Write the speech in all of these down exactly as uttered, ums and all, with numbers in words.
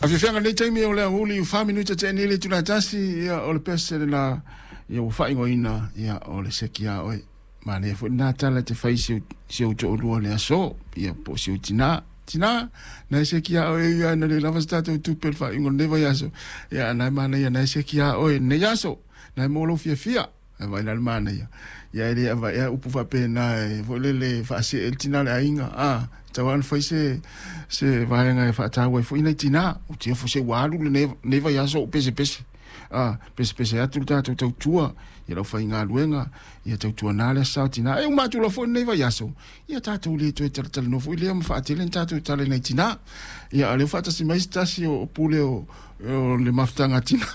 Afifanga nei taimi o le uli u fa minuta te nele tuna tasi ia o le pese na ia u fa ingoina ia o le sekia oi mane fo na tala te fai si si o to lu le aso ia po si tina tina na sekia oi ia na le lava sta tu pel fa ingon neva yaso ia na mana ia na sekia oi ne yaso na mo lo fia fia vai na mana ia ia ia vai ia upu fa pena fo le le fa si el tina le ainga ah tawan foi se se vai nga fa ta foi ina tina o tia fo se walu le neva yaso pese pese ah pese pese atu ta tu tua ia lo fai nga luenga ia tu tua na le sa tina e uma tu lo fo neva yaso ia ta tu le tu tel tel no fo le am fa telen ta tu tale na tina ia le fa ta si mai sta si o pule o le maftanga tina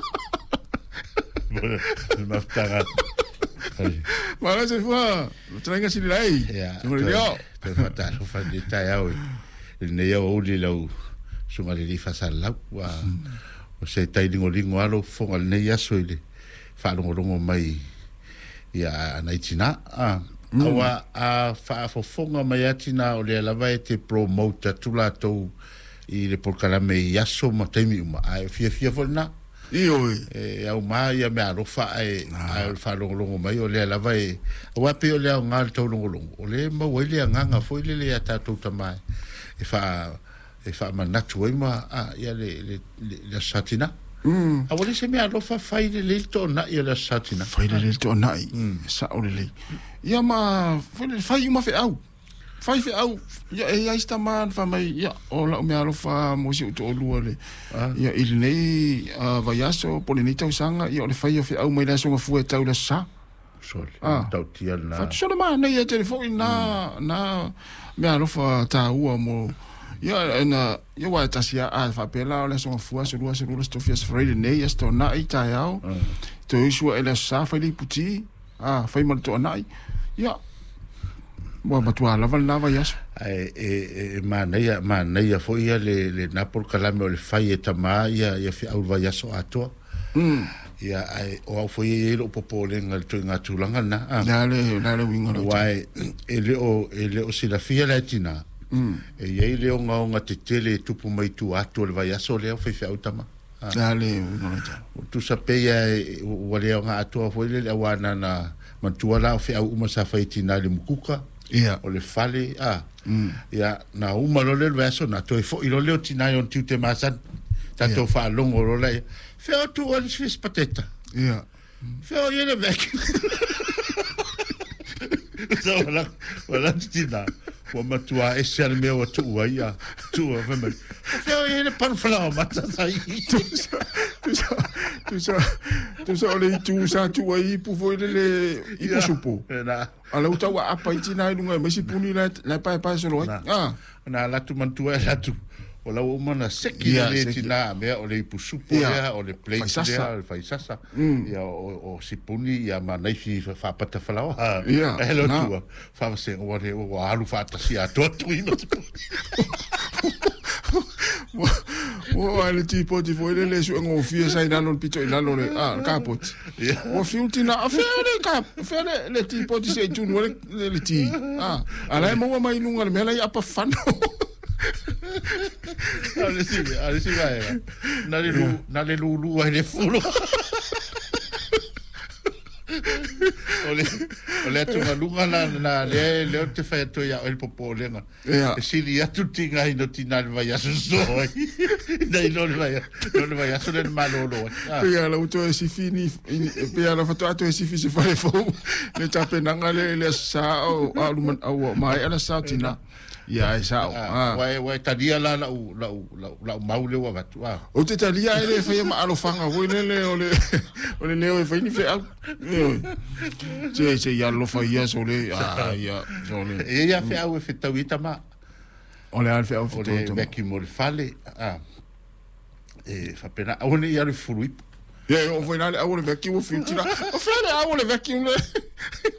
le maftanga Mala se fa, tranga si lai. Ya. Pe fata lo fa de tai au. Ne yo o le lo sunga le fa sa la wa. O se tai dingo dingo alo fonga ne ya so ile. Fa lo ngo mai ya na itina. Ah. Awa a fa fo fonga mai atina o le la vai te promote tula to i le porkala me ya so ma temi uma. Ai fia fia fo na. Io e au mai me aro fa e al fa longo longo mai o le lava e wa pe o le ngal to longo longo o le ma we le nganga foi le le ata to tamai e fa e fa ma natu e ma a ia le le le satina mm a wole se me aro fa fai le le to na ia le satina fai le le to na sa o le ia ma foi fai uma fe au fai fe au ia e ia sta man fa mai ia o la me alo fa mo si to lu le ia il nei va yaso polinita usanga ia le fai fe au mai la so fu e tau la sa sol tau tia na fa so ma nei e telefone na na me alo fa ta u mo ia na ia wa ta sia a fa pela la so fu so lu so lu sto fias friday nei sto na i ta au to isu e la sa fa li puti ah fai mal to na ia mo matua lava lava yas e e ma nei ma nei fo ia le le na por calame o le fai e tama ia ia fi au vai aso ato mm ia ai o fo ia lo popole ngal to nga tulanga na na le na le winga wai e le o e le o si la fia latina mm e ia le o nga nga te tele tupu mai tu ato le vai aso le fai fi au tama na le no ja tu sape ia o le nga ato fo le wana na mantua la fi au uma sa fai tina le mukuka ia o le fale ah mm ia na uma lo le verso na to fo ilo le tina yon tu te masan ta to fa longo lo le fe o tu on fis pateta ia fe o yele vek so la wala tina wa matua e ser me o tu ia tu o me fe o yele pan fla mata sai tu sa tu sa tu sa le tu sa tu ai pu foi le i pu supo na ala uta wa apa itina lunga me si puni la la pa pa so lo ah na la tu mantua la tu o la umana seki le tina me o le pu supo ya o le plate ya o fai sasa ya o si puni ya ma nei fi fa pata fala ya hello tu fa se o le o alu fa ta si a to tu no o ale tipo di foi le su ngo fia sai na non pito ina no le ah capot o fiutina a fere cap fere le tipo di sei tu no le ti ah ala mo mai lunga le mela ya pa fano ale si ale si vai na le lu na le lu lu ai le fulo ole ole tu na lunga na na le le te fai to ya el popole na si li a tutti ngai no ti na vai a so dai non vai non vai a so del malolo pe ala uto si fini pe ala fato ato si fi se fai fo le tape na ngale le sa o alu au mai ala sa tina ya sa ah wai wai tadia la la la la maule wa va o te tadia ele fai ma alo fanga wo le le ole ole le o fai ni fe che che ya lo fai ya so le ah ya so le e ya fe au fe tawita ma ole al fe au fe tawita ma ki mo fale ah e fa pena o ne ya le fului ya o foi na o le vecchio fintina o fe le o le vecchio